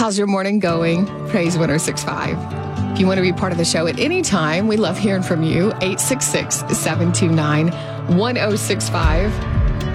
How's your morning going? Praise 1065. If you want to be part of the show at any time, we love hearing from you. 866-729-1065.